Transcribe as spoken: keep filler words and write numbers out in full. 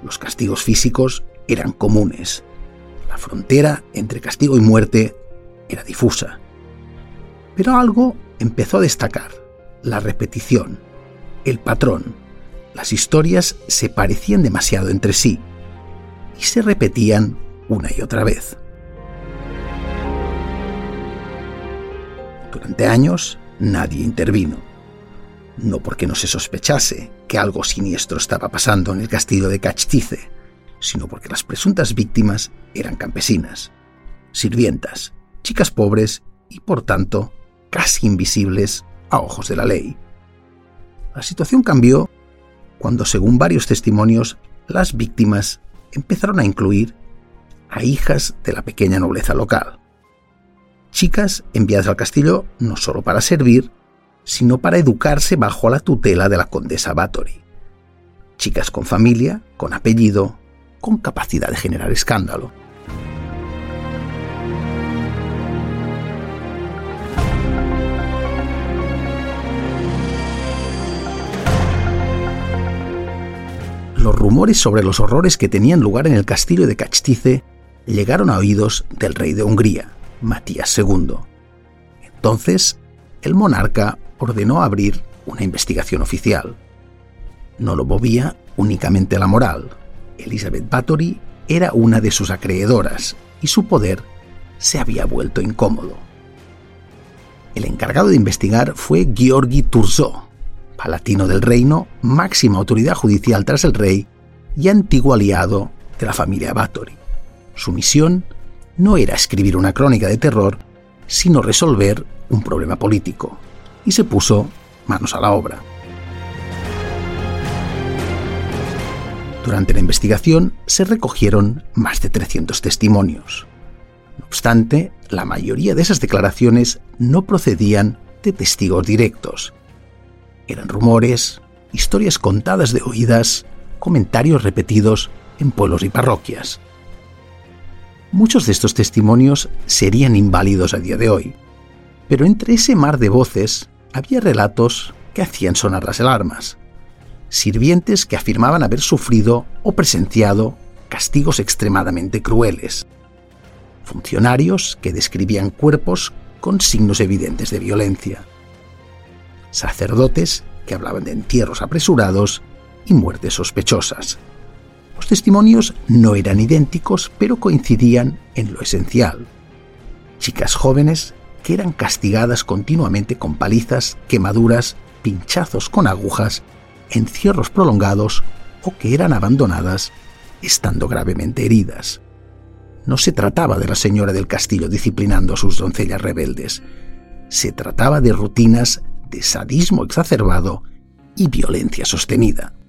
Los castigos físicos eran comunes. La frontera entre castigo y muerte era difusa. Pero algo empezó a destacar: la repetición, el patrón. Las historias se parecían demasiado entre sí y se repetían una y otra vez. Durante años nadie intervino. No porque no se sospechase que algo siniestro estaba pasando en el castillo de Cachthize, sino porque las presuntas víctimas eran campesinas, sirvientas, chicas pobres y, por tanto, casi invisibles a ojos de la ley. La situación cambió cuando, según varios testimonios, las víctimas empezaron a incluir a hijas de la pequeña nobleza local. Chicas enviadas al castillo no solo para servir, sino para educarse bajo la tutela de la condesa Bathory. Chicas con familia, con apellido, con capacidad de generar escándalo. Los rumores sobre los horrores que tenían lugar en el castillo de Cachthize llegaron a oídos del rey de Hungría, Matías segundo. Entonces, el monarca ordenó abrir una investigación oficial. No lo movía únicamente la moral. Elizabeth Bathory era una de sus acreedoras y su poder se había vuelto incómodo. El encargado de investigar fue Georgi Thurzó, palatino del reino, máxima autoridad judicial tras el rey y antiguo aliado de la familia Bathory. Su misión no era escribir una crónica de terror, sino resolver un problema político, y se puso manos a la obra. Durante la investigación se recogieron más de trescientos testimonios. No obstante, la mayoría de esas declaraciones no procedían de testigos directos. Eran rumores, historias contadas de oídas, comentarios repetidos en pueblos y parroquias. Muchos de estos testimonios serían inválidos a día de hoy, pero entre ese mar de voces había relatos que hacían sonar las alarmas. Sirvientes que afirmaban haber sufrido o presenciado castigos extremadamente crueles. Funcionarios que describían cuerpos con signos evidentes de violencia. Sacerdotes que hablaban de entierros apresurados y muertes sospechosas. Los testimonios no eran idénticos, pero coincidían en lo esencial. Chicas jóvenes que eran castigadas continuamente con palizas, quemaduras, pinchazos con agujas, encierros prolongados o que eran abandonadas estando gravemente heridas. No se trataba de la señora del castillo disciplinando a sus doncellas rebeldes. Se trataba de rutinas de sadismo exacerbado y violencia sostenida.